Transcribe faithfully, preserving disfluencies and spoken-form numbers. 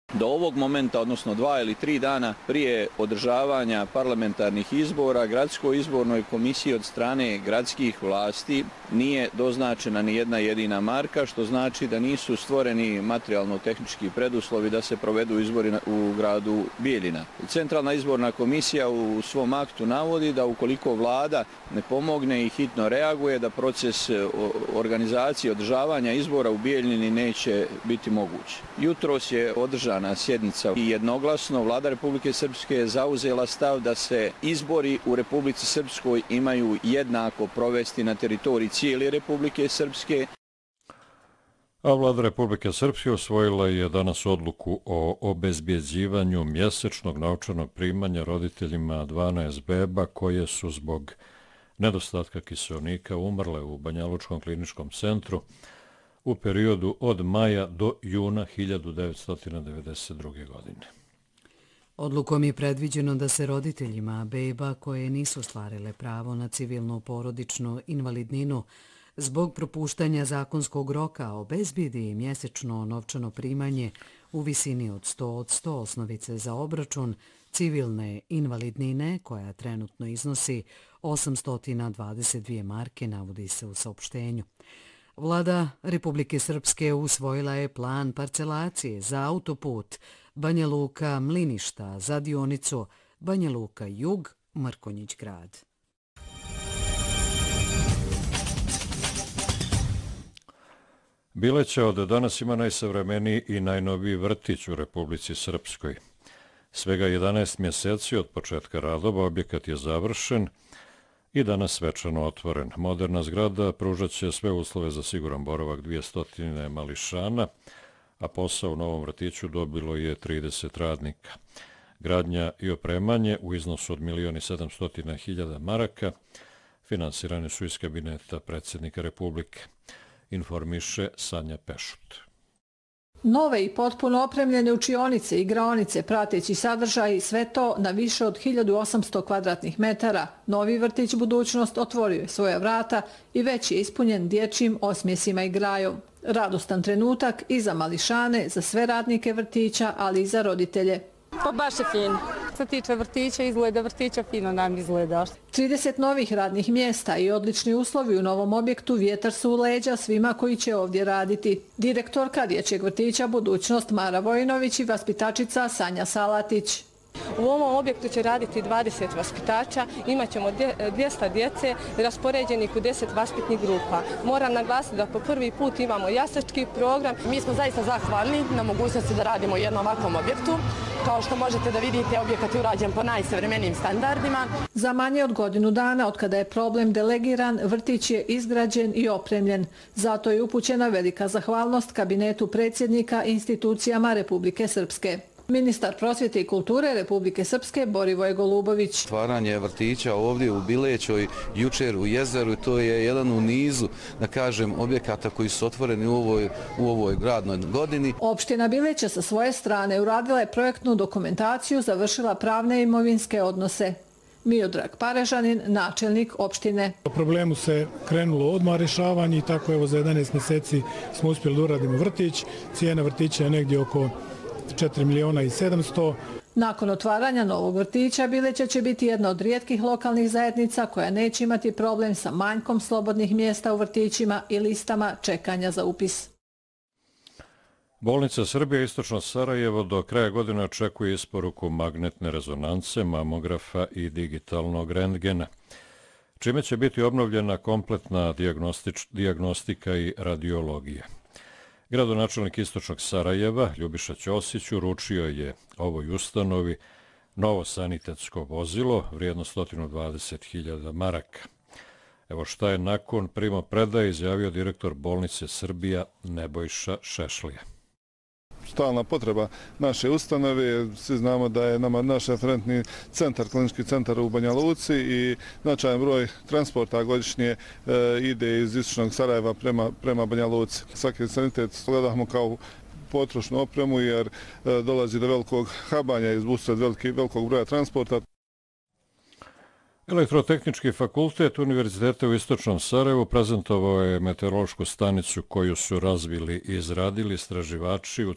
Do ovog momenta, odnosno dva ili tri dana prije održavanja parlamentarnih izbora, Gradskoj izbornoj komisiji od strane gradskih vlasti nije doznačena ni jedna jedina marka, što znači da nisu stvoreni materijalno-tehnički preduslovi da se provedu izbori u gradu Bijeljina. Centralna izborna komisija u svom aktu navodi da ukoliko vlada ne pomogne i hitno reaguje, da proces organizacije održavanja izbora u Bijeljini neće biti moguć. Jutros je održana sjednica i jednoglasno vlada Republike Srpske je zauzela stav da se izbori u Republici Srpskoj imaju jednako provesti na teritoriji cijele Republike Srpske. A vlada Republike Srpske usvojila je danas odluku o obezbjeđivanju mjesečnog novčanog primanja roditeljima dvanaest beba koje su zbog nedostatka kiseonika umrle u Banjalučkom kliničkom centru u periodu od maja do juna hiljadu devetsto devedeset druge. godine. Odlukom je predviđeno da se roditeljima beba koje nisu ostvarile pravo na civilnu porodičnu invalidninu zbog propuštanja zakonskog roka obezbijedi mjesečno novčano primanje u visini od sto od sto osnovice za obračun civilne invalidnine koja trenutno iznosi osamsto dvadeset dvije marke, navodi se u saopštenju. Vlada Republike Srpske usvojila je plan parcelacije za autoput Banja Luka-Mliništa za dionicu Banja Luka-Jug, Mrkonjić grad. Bileća od danas ima najsavremeniji i najnoviji vrtić u Republici Srpskoj. Svega jedanaest mjeseci od početka radova objekat je završen i danas svečano otvoren. Moderna zgrada pružat će sve uslove za siguran boravak dvjesto mališana, a posao u novom vrtiću dobilo je trideset radnika. Gradnja i opremanje u iznosu od milion i sedamsto hiljada maraka finansirane su iz kabineta predsjednika Republike, informiše Sanja Pešut. Nove i potpuno opremljene učionice, igraonice, prateći sadržaj, sve to na više od hiljadu osamsto kvadratnih metara. Novi vrtić Budućnost otvorio je svoja vrata i već je ispunjen dječjim osmjesima i grajom. Radostan trenutak i za mališane, za sve radnike vrtića, ali i za roditelje. Pa baš je fino. Što se tiče vrtića, izgleda vrtića, fino nam izgleda. trideset novih radnih mjesta i odlični uslovi u novom objektu vjetar su u leđa svima koji će ovdje raditi. Direktorka dječjeg vrtića Budućnost Mara Vojinović i vaspitačica Sanja Salatić. U ovom objektu će raditi dvadeset vaspitača, imat ćemo dvjesto djece raspoređenih u deset vaspitnih grupa. Moram naglasiti da po prvi put imamo jasački program. Mi smo zaista zahvalni na mogućnosti da radimo u jednom ovakvom objektu. Kao što možete da vidite, objekat je urađen po najsavremenijim standardima. Za manje od godinu dana, od kada je problem delegiran, vrtić je izgrađen i opremljen. Zato je upućena velika zahvalnost kabinetu predsjednika institucijama Republike Srpske. Ministar prosvjete i kulture Republike Srpske Borivoje Golubović. Stvaranje vrtića ovdje u Bilećoj, jučer u Jezeru, to je jedan u nizu, da kažem, objekata koji su otvoreni u ovoj, u ovoj gradnoj godini. Opština Bileća sa svoje strane uradila je projektnu dokumentaciju, završila pravne i imovinske odnose. Miodrag Parežanin, načelnik opštine. O problemu se krenulo odmah rješavanje i tako evo za jedanaest mjeseci smo uspjeli da uradimo vrtić. Cijena vrtića je negdje oko četiri miliona i sedamsto. Nakon otvaranja novog vrtića, Bileća će biti jedna od rijetkih lokalnih zajednica koja neće imati problem sa manjkom slobodnih mjesta u vrtićima i listama čekanja za upis. Bolnica Srbije Istočno Sarajevo do kraja godine očekuje isporuku magnetne rezonance, mamografa i digitalnog rentgena, čime će biti obnovljena kompletna dijagnostika i radiologija. Gradonačelnik Istočnog Sarajeva, Ljubiša Ćosić, uručio je ovoj ustanovi novo sanitetsko vozilo vrijedno sto dvadeset hiljada maraka. Evo šta je nakon primopredaje izjavio direktor bolnice Srbija Nebojša Šešlija. Stalna potreba naše ustanove. Svi znamo da je nama naš referentni centar, klinički centar u Banja Luci i značajan broj transporta godišnje e, ide iz Istočnog Sarajeva prema, prema Banja Luci. Svaki sanitet gledamo kao potrošnu opremu jer e, dolazi do velikog habanja iz usred velikog broja transporta. Elektrotehnički fakultet Univerziteta u Istočnom Sarajevu prezentovao je meteorološku stanicu koju su razvili i izradili istraživači u